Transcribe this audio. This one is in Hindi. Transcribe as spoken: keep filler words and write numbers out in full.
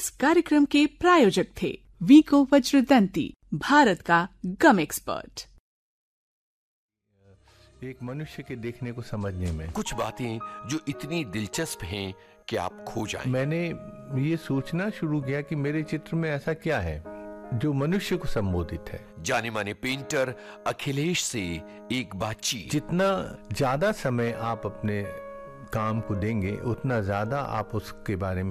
इस कार्यक्रम के प्रायोजक थे वीको वज्रदंती, भारत का गम एक्सपर्ट। एक मनुष्य के देखने को समझने में कुछ बातें जो इतनी दिलचस्प हैं कि आप खो जाएं। मैंने ये सोचना शुरू किया कि मेरे चित्र में ऐसा क्या है जो मनुष्य को संबोधित है। जाने माने पेंटर अखिलेश से एक बातचीत। जितना ज्यादा समय आप अपने काम को देंगे उतना ज्यादा आप उसके बारे में